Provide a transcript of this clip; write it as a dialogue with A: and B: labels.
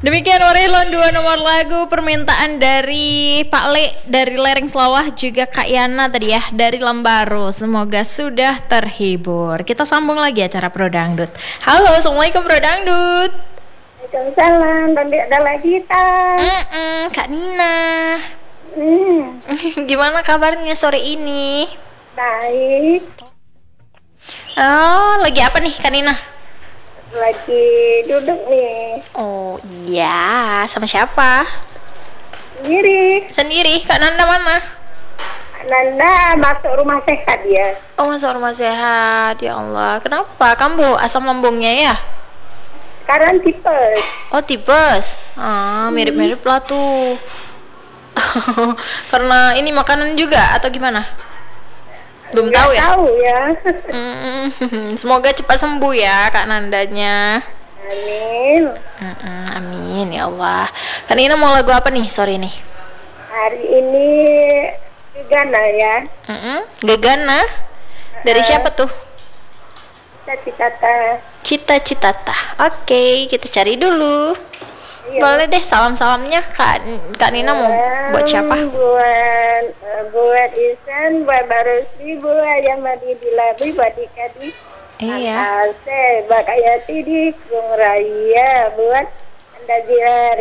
A: Demikian Warilon dua nomor lagu permintaan dari Pak Le dari Lereng Selawah, juga Kak Yana tadi ya dari Lembaru. Semoga sudah terhibur. Kita sambung lagi acara Pro Dangdut. Halo, assalamualaikum Pro Dangdut.
B: Waalaikumsalam, dan ada lagi
A: Kak Nina. Gimana kabarnya sore ini?
B: Baik.
A: Oh, lagi apa nih Kak Nina?
B: Lagi duduk nih.
A: Oh iya, sama siapa?
B: Sendiri.
A: Kak Nanda mana?
B: Nanda masuk rumah sehat ya.
A: Oh, masuk rumah sehat. Ya Allah, kenapa? Kamu asam lambungnya ya?
B: Sekarang tipes.
A: Oh, tipes. Mirip-mirip lah tuh. Karena ini makanan juga atau gimana? Belum tahu ya?
B: Tahu ya.
A: Semoga cepat sembuh ya Kak Nandanya.
B: Amin.
A: Amin ya Allah. Kak Nina mau lagu apa nih sore ini?
B: Hari ini Gegana ya.
A: Gegana. Dari siapa tuh? Cita-citata. Oke, kita cari dulu.
B: Iya.
A: Boleh deh salam-salamnya Kak Nina mau buat siapa?
B: Buat Isan, buat Barusli, buat Yamadi Dilabi, buat Dikadi.
A: Iya.
B: Buat Ayati di Kung Raya, buat Anda